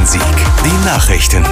Bonn-Rhein-Sieg. Die Nachrichten.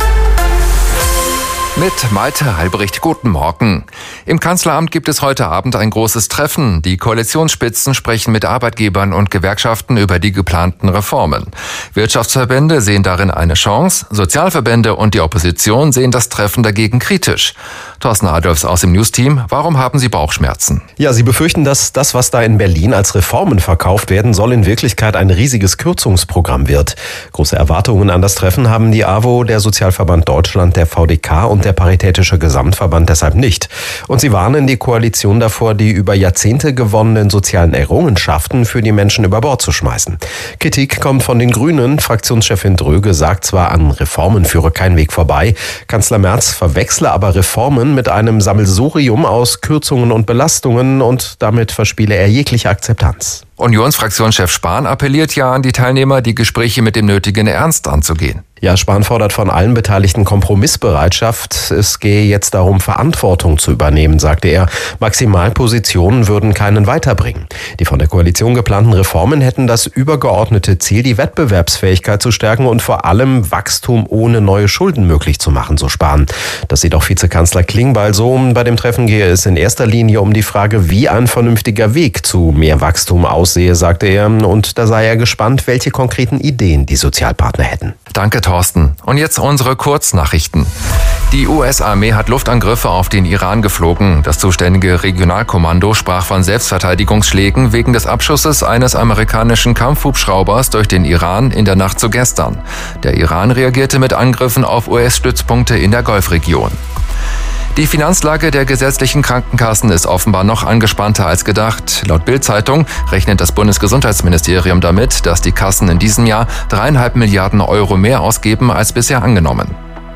Mit Malte Halbricht, guten Morgen. Im Kanzleramt gibt es heute Abend ein großes Treffen. Die Koalitionsspitzen sprechen mit Arbeitgebern und Gewerkschaften über die geplanten Reformen. Wirtschaftsverbände sehen darin eine Chance, Sozialverbände und die Opposition sehen das Treffen dagegen kritisch. Thorsten Adolfs aus dem News-Team, warum haben Sie Bauchschmerzen? Ja, Sie befürchten, dass das, was da in Berlin als Reformen verkauft werden soll, in Wirklichkeit ein riesiges Kürzungsprogramm wird. Große Erwartungen an das Treffen haben die AWO, der Sozialverband Deutschland, der VDK und der Paritätische Gesamtverband deshalb nicht. Und sie warnen die Koalition davor, die über Jahrzehnte gewonnenen sozialen Errungenschaften für die Menschen über Bord zu schmeißen. Kritik kommt von den Grünen. Fraktionschefin Dröge sagt zwar, an Reformen führe kein Weg vorbei. Kanzler Merz verwechsle aber Reformen mit einem Sammelsurium aus Kürzungen und Belastungen und damit verspiele er jegliche Akzeptanz. Unionsfraktionschef Spahn appelliert ja an die Teilnehmer, die Gespräche mit dem nötigen Ernst anzugehen. Ja, Spahn fordert von allen Beteiligten Kompromissbereitschaft. Es gehe jetzt darum, Verantwortung zu übernehmen, sagte er. Maximalpositionen würden keinen weiterbringen. Die von der Koalition geplanten Reformen hätten das übergeordnete Ziel, die Wettbewerbsfähigkeit zu stärken und vor allem Wachstum ohne neue Schulden möglich zu machen, so Spahn. Das sieht auch Vizekanzler Klingbeil so. Bei dem Treffen gehe es in erster Linie um die Frage, wie ein vernünftiger Weg zu mehr Wachstum aussehe, sagte er. Und da sei er gespannt, welche konkreten Ideen die Sozialpartner hätten. Danke, Thorsten. Und jetzt unsere Kurznachrichten. Die US-Armee hat Luftangriffe auf den Iran geflogen. Das zuständige Regionalkommando sprach von Selbstverteidigungsschlägen wegen des Abschusses eines amerikanischen Kampfhubschraubers durch den Iran in der Nacht zu gestern. Der Iran reagierte mit Angriffen auf US-Stützpunkte in der Golfregion. Die Finanzlage der gesetzlichen Krankenkassen ist offenbar noch angespannter als gedacht. Laut Bild-Zeitung rechnet das Bundesgesundheitsministerium damit, dass die Kassen in diesem Jahr 3,5 Milliarden Euro mehr ausgeben als bisher angenommen.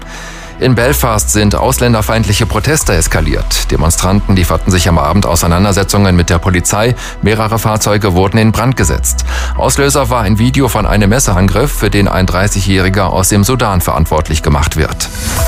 In Belfast sind ausländerfeindliche Proteste eskaliert. Demonstranten lieferten sich am Abend Auseinandersetzungen mit der Polizei. Mehrere Fahrzeuge wurden in Brand gesetzt. Auslöser war ein Video von einem Messerangriff, für den ein 30-Jähriger aus dem Sudan verantwortlich gemacht wird.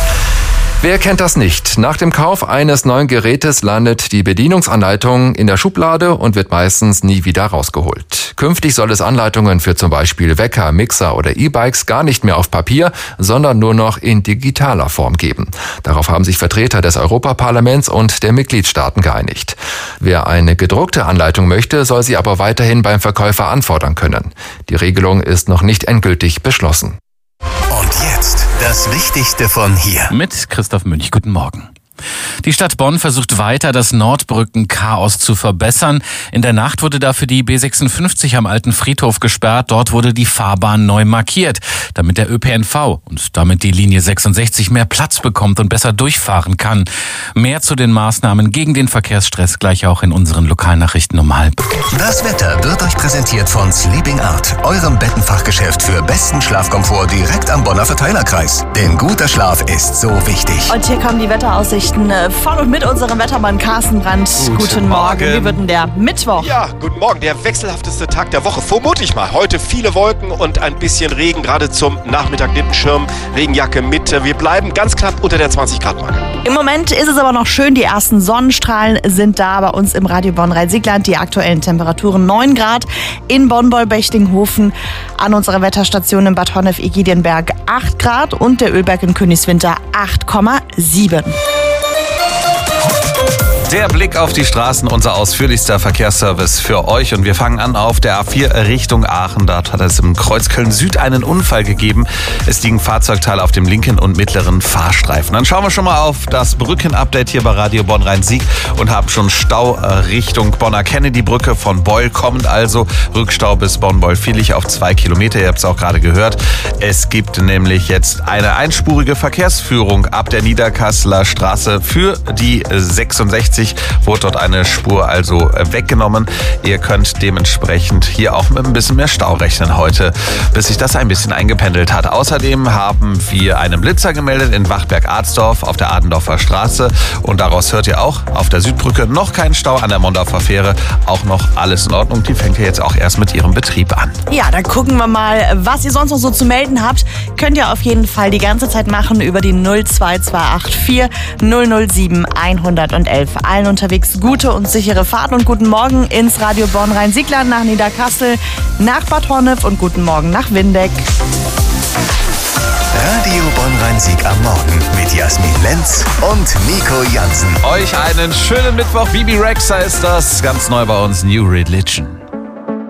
Wer kennt das nicht? Nach dem Kauf eines neuen Gerätes landet die Bedienungsanleitung in der Schublade und wird meistens nie wieder rausgeholt. Künftig soll es Anleitungen für zum Beispiel Wecker, Mixer oder E-Bikes gar nicht mehr auf Papier, sondern nur noch in digitaler Form geben. Darauf haben sich Vertreter des Europaparlaments und der Mitgliedstaaten geeinigt. Wer eine gedruckte Anleitung möchte, soll sie aber weiterhin beim Verkäufer anfordern können. Die Regelung ist noch nicht endgültig beschlossen. Und jetzt das Wichtigste von hier. Mit Christoph Münch, guten Morgen. Die Stadt Bonn versucht weiter, das Nordbrücken-Chaos zu verbessern. In der Nacht wurde dafür die B56 am Alten Friedhof gesperrt. Dort wurde die Fahrbahn neu markiert, damit der ÖPNV und damit die Linie 66 mehr Platz bekommt und besser durchfahren kann. Mehr zu den Maßnahmen gegen den Verkehrsstress gleich auch in unseren Lokalnachrichten um 12:30. Das Wetter wird euch präsentiert von Sleeping Art, eurem Bettenfachgeschäft für besten Schlafkomfort direkt am Bonner Verteilerkreis. Denn guter Schlaf ist so wichtig. Und hier kommen die Wetteraussichten von und mit unserem Wettermann Carsten Brandt. Guten Morgen. Wie wird denn der Mittwoch? Ja, guten Morgen. Der wechselhafteste Tag der Woche. Vermute ich mal. Heute viele Wolken und ein bisschen Regen. Gerade zum Nachmittag nimmt ein Schirm, Regenjacke mit. Wir bleiben ganz knapp unter der 20-Grad-Marke. Im Moment ist es aber noch schön. Die ersten Sonnenstrahlen sind da bei uns im Radio Bonn-Rhein-Sieg-Land. Die aktuellen Temperaturen 9 Grad in Bonn-Boll-Bechtinghofen. An unserer Wetterstation in Bad Honnef-Egidionberg 8 Grad und der Ölberg in Königswinter 8,7. Der Blick auf die Straßen, unser ausführlichster Verkehrsservice für euch. Und wir fangen an auf der A4 Richtung Aachen. Dort hat es im Kreuz Köln-Süd einen Unfall gegeben. Es liegen Fahrzeugteile auf dem linken und mittleren Fahrstreifen. Dann schauen wir schon mal auf das Brückenupdate hier bei Radio Bonn-Rhein-Sieg und haben schon Stau Richtung Bonner Kennedy-Brücke von Beul kommend, also Rückstau bis Bonn-Beul-Viehlich auf 2 Kilometer. Ihr habt es auch gerade gehört. Es gibt nämlich jetzt eine einspurige Verkehrsführung ab der Niederkasseler Straße für die 66. Wurde dort eine Spur also weggenommen. Ihr könnt dementsprechend hier auch mit ein bisschen mehr Stau rechnen heute, bis sich das ein bisschen eingependelt hat. Außerdem haben wir einen Blitzer gemeldet in Wachberg-Arzdorf auf der Adendorfer Straße und daraus hört ihr auch auf der Südbrücke noch keinen Stau, an der Mondorfer Fähre auch noch alles in Ordnung. Die fängt ja jetzt auch erst mit ihrem Betrieb an. Ja, dann gucken wir mal, was ihr sonst noch so zu melden habt. Könnt ihr auf jeden Fall die ganze Zeit machen über die 02284 007 111. Allen unterwegs gute und sichere Fahrt und guten Morgen ins Radio Bonn-Rhein-Sieg-Land nach Niederkassel, nach Bad Honnef und guten Morgen nach Windeck. Radio Bonn-Rhein-Sieg am Morgen mit Jasmin Lenz und Nico Jansen. Euch einen schönen Mittwoch. Bibi Rexha ist das. Ganz neu bei uns, New Religion.